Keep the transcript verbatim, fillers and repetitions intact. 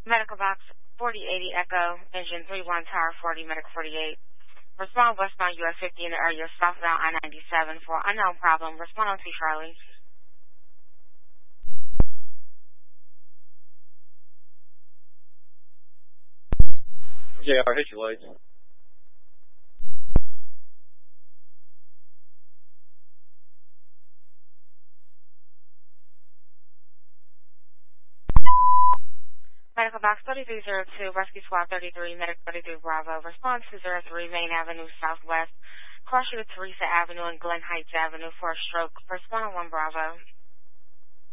Medical Box forty eighty Echo, Engine three one Tower forty, Medical forty-eight. Respond westbound U S fifty in the area southbound I ninety-seven for unknown problem. Respond on T Charlie. J R, hit your lights. Medical Box thirty-three oh two, Rescue Squad thirty-three, Medic thirty-three Bravo. Response two oh three, Main Avenue Southwest. Cross you to Teresa Avenue and Glen Heights Avenue for a stroke. Respond on one Bravo.